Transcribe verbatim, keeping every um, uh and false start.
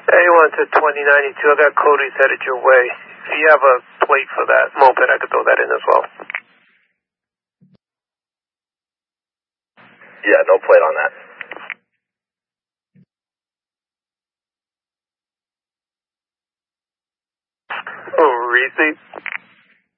A one to twenty ninety-two, I got Cody's headed your way. If you have a plate for that moped, I could throw that in as well. Yeah, no plate on that. Oh, receipt?